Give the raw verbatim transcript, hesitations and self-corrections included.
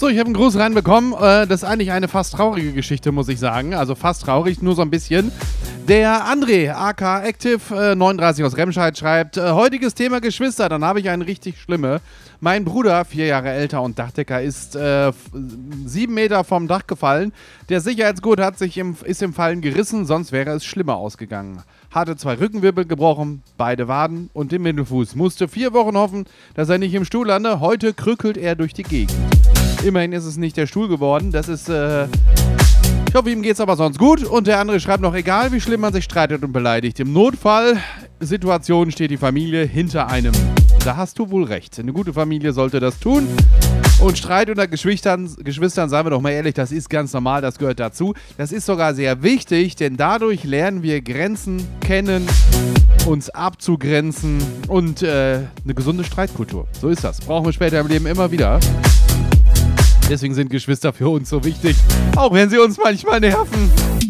So, ich habe einen Gruß reinbekommen. Äh, das ist eigentlich eine fast traurige Geschichte, muss ich sagen. Also fast traurig, nur so ein bisschen. Der André, aka Active äh, neununddreißig aus Remscheid, schreibt, äh, heutiges Thema Geschwister, dann habe ich eine richtig schlimme. Mein Bruder, vier Jahre älter und Dachdecker, ist äh, sieben Meter vom Dach gefallen. Der Sicherheitsgurt hat sich im, ist im Fallen gerissen, sonst wäre es schlimmer ausgegangen. Hatte zwei Rückenwirbel gebrochen, beide Waden und den Mittelfuß. Musste vier Wochen hoffen, dass er nicht im Stuhl lande. Heute krückelt er durch die Gegend. Immerhin ist es nicht der Stuhl geworden. Das ist, äh... Ich hoffe, ihm geht's aber sonst gut. Und der andere schreibt noch, egal wie schlimm man sich streitet und beleidigt, im Notfallsituation steht die Familie hinter einem. Da hast du wohl recht. Eine gute Familie sollte das tun. Und Streit unter Geschwistern, Geschwistern, sagen wir doch mal ehrlich, das ist ganz normal, das gehört dazu. Das ist sogar sehr wichtig, denn dadurch lernen wir Grenzen kennen, uns abzugrenzen und äh, eine gesunde Streitkultur. So ist das. Brauchen wir später im Leben immer wieder. Deswegen sind Geschwister für uns so wichtig, auch wenn sie uns manchmal nerven.